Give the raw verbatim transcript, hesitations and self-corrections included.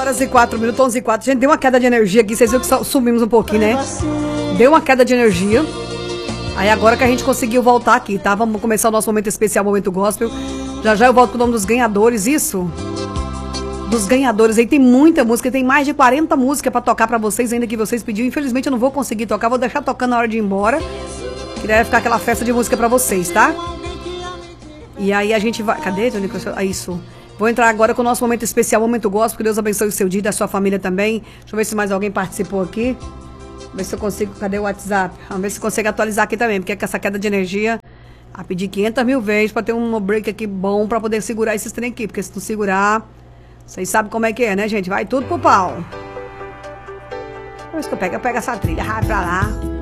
horas e quatro minutos, onze e quatro. Gente, deu uma queda de energia aqui. Vocês viram que sumimos um pouquinho, né? Deu uma queda de energia. Aí agora que a gente conseguiu voltar aqui, tá? Vamos começar o nosso momento especial, Momento Gospel. Já já eu volto com o nome dos ganhadores, isso? Dos ganhadores. Aí tem muita música, tem mais de quarenta músicas pra tocar pra vocês, ainda que vocês pediram. Infelizmente eu não vou conseguir tocar, vou deixar tocando na hora de ir embora. Que deve ficar aquela festa de música pra vocês, tá? E aí a gente vai... Cadê? Ah, isso. Vou entrar agora com o nosso momento especial, Momento Gospel. Que Deus abençoe o seu dia e da sua família também. Deixa eu ver se mais alguém participou aqui. Ver se eu consigo... Cadê o WhatsApp? Vamos ver se consigo atualizar aqui também. Porque com essa queda de energia... A pedir quinhentas mil vezes pra ter um break aqui bom pra poder segurar esses trem aqui. Porque se não segurar... Vocês sabem como é que é, né, gente? Vai tudo pro pau. Por isso que eu pego, eu pego essa trilha. Vai pra lá.